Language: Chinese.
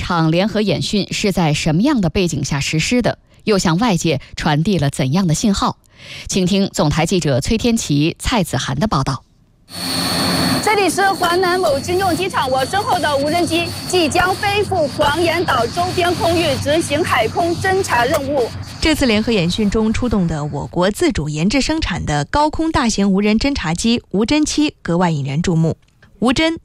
场联合演训是在什么样的背景下实施的？又向外界传递了怎样的信号？请听总台记者崔天琪、蔡子涵的报道。 这里是华南某军用机场，我身后的无人机即将飞赴黄岩岛周边空域执行海空侦察任务。 这次联合演训中出动的我国自主研制生产的高空大型无人侦察机无侦7格外引人注目。无侦